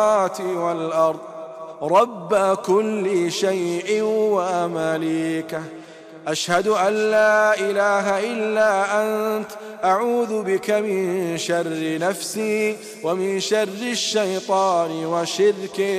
والأرض رب كل شيء ومليكه. أشهد أن لا إله إلا أنت أعوذ بك من شر نفسي ومن شر الشيطان وشركه